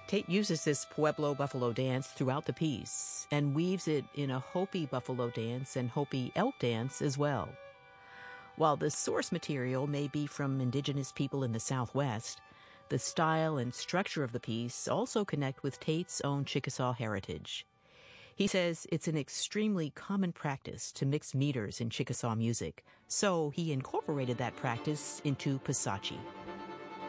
Tate uses this Pueblo buffalo dance throughout the piece and weaves it in a Hopi buffalo dance and Hopi elk dance as well. While the source material may be from indigenous people in the Southwest, the style and structure of the piece also connect with Tate's own Chickasaw heritage. He says it's an extremely common practice to mix meters in Chickasaw music, so he incorporated that practice into Pisachi.